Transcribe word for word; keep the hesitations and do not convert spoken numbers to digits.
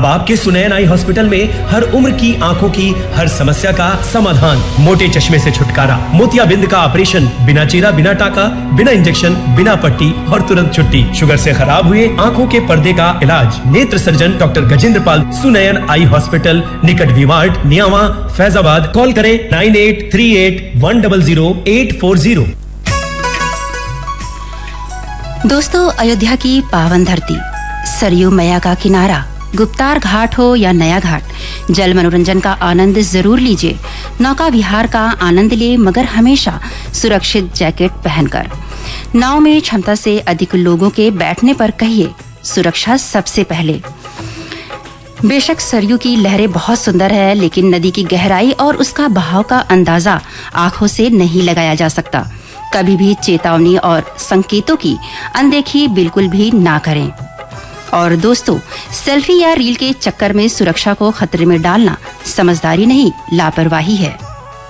आपके Sunain eye hospital में हर उम्र की आंखों की हर समस्या का समाधान, मोटे चश्मे से छुटकारा, मोतियाबिंद का ऑपरेशन, बिना चीरा, बिना टाका, बिना इंजेक्शन, बिना पट्टी और तुरंत छुट्टी। शुगर से खराब हुए आंखों के पर्दे का इलाज, नेत्र सर्जन डॉक्टर गजेंद्र पाल, सुनैन आई हॉस्पिटल, निकट वीमार्ट, नियामा, फैजाबाद। कॉल करें nine eight three eight one double zero eight four zero. दोस्तों, अयोध्या की पावन धरती, सरयू मैया का किनारा, गुप्तार घाट हो या नया घाट, जल मनोरंजन का आनंद जरूर लीजिए। नौका विहार का आनंद ले, मगर हमेशा सुरक्षित जैकेट पहनकर। नाव में क्षमता से अधिक लोगों के बैठने पर कहिए सुरक्षा सबसे पहले। बेशक सरयू की लहरें बहुत सुंदर है, लेकिन नदी की गहराई और उसका बहाव का अंदाजा आंखों से नहीं लगाया जा सकता। कभी भी चेतावनी और संकेतों की अनदेखी बिल्कुल भी ना करें। और दोस्तों, सेल्फी या रील के चक्कर में सुरक्षा को खतरे में डालना समझदारी नहीं, लापरवाही है।